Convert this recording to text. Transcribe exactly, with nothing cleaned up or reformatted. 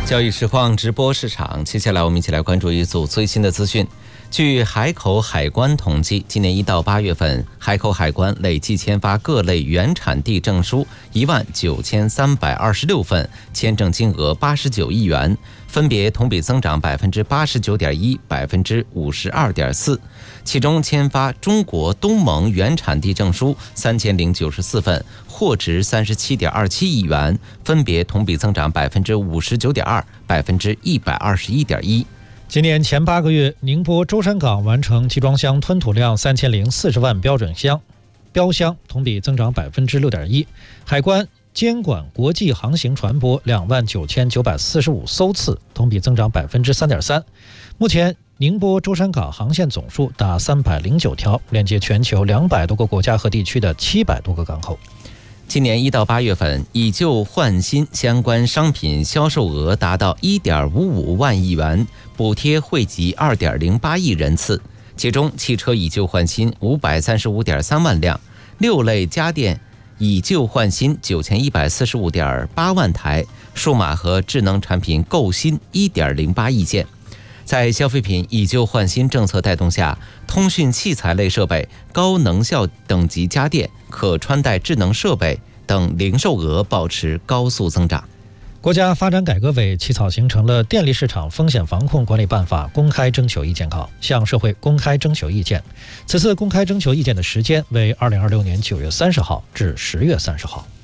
交易实况直播市场，接下来我们一起来关注一组最新的资讯。据海口海关统计，今年一到八月份，海口海关累计签发各类原产地证书一万九千三百二十六份，签证金额八十九亿元，分别同比增长百分之八十九点一、百分之五十二点四。其中签发中国东盟原产地证书三千零九十四份，货值三十七点二七亿元，分别同比增长百分之五十九点二、百分之一百二十一点一。 今年前八个月，宁波舟山港完成集装箱吞吐量三千零四十万标准箱，标箱同比增长百分之六点一。海关监管国际航行船舶两万九千九百四十五艘次，同比增长百分之三点三。目前，宁波舟山港航线总数达三百零九条，连接全球两百多个国家和地区的七百多个港口。 今年一到八月份，以旧换新相关商品销售额达到一点五五万亿元，补贴惠及二点零八亿人次。其中，汽车以旧换新五百三十五点三万辆，六类家电以旧换新九千一百四十五点八万台，数码和智能产品购新一点零八亿件。在消费品以旧换新政策带动下，通讯器材类设备、高能效等级家电、可穿戴智能设备等零售额保持高速增长。 国家发展改革委起草形成了《电力市场风险防控管理办法》公开征求意见稿，向社会公开征求意见。此次公开征求意见的时间为二零二六年九月三十号至十月三十号。